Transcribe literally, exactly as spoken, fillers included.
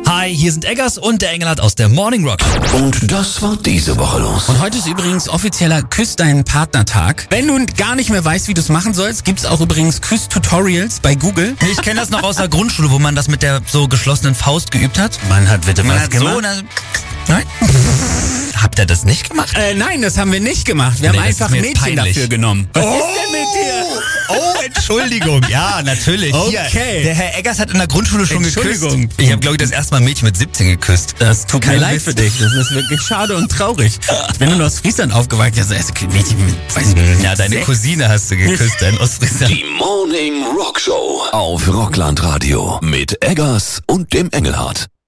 Hi, hier sind Eggers und der Engelhardt aus der Morning Rock. Und das war diese Woche los. Und heute ist übrigens offizieller Küss deinen Partner-Tag. Wenn du gar nicht mehr weißt, wie du es machen sollst, gibt's auch übrigens Küss-Tutorials bei Google. Ich kenne das noch aus der Grundschule, wo man das mit der so geschlossenen Faust geübt hat. Man hat bitte Man was hat gemacht. so eine... Nein? Habt ihr das nicht gemacht? Äh, nein, das haben wir nicht gemacht. Wir Nee, haben das ist einfach mir jetzt Mädchen peinlich. dafür genommen. Was Oh! ist denn mit dir? Oh, Entschuldigung. Ja, natürlich. Okay. Hier, der Herr Eggers hat in der Grundschule schon geküsst. Entschuldigung. Ich habe, glaube ich, das erste Mal ein Mädchen mit siebzehn geküsst. Das tut mir Kein leid Witz. für dich. Das ist wirklich schade und traurig. Ich bin nur aus Friesland aufgewachsen. Also erst Mädchen mit, weiß ich nicht, Ja, deine sechs. Cousine hast du geküsst, dein Ostfriesland. Die Morning Rock Show auf Rockland Radio mit Eggers und dem Engelhardt.